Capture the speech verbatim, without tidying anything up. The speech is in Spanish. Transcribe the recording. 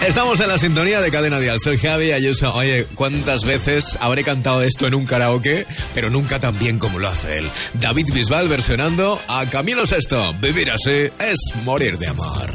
Estamos en la sintonía de Cadena Dial. Soy Javi Ayuso. Oye, ¿cuántas veces habré cantado esto en un karaoke? Pero nunca tan bien como lo hace él. David Bisbal versionando a Camilo Sesto. Vivir así es morir de amor.